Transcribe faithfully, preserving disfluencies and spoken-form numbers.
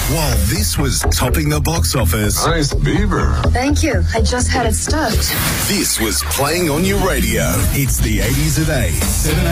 While this was topping the box office. Nice beaver. Thank you. I just had it stuffed. This was playing on your radio. It's the eighties at eight. seven